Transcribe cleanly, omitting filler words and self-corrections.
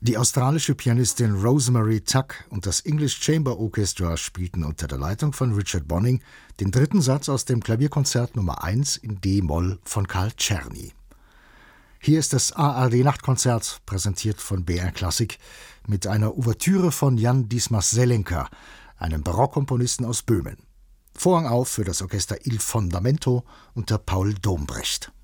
Die australische Pianistin Rosemary Tuck und das English Chamber Orchestra spielten unter der Leitung von Richard Bonning den dritten Satz aus dem Klavierkonzert Nummer 1 in D-Moll von Carl Czerny. Hier ist das ARD-Nachtkonzert, präsentiert von BR Klassik, mit einer Ouvertüre von Jan Dismas Zelenka, einem Barockkomponisten aus Böhmen. Vorhang auf für das Orchester Il Fondamento unter Paul Dombrecht.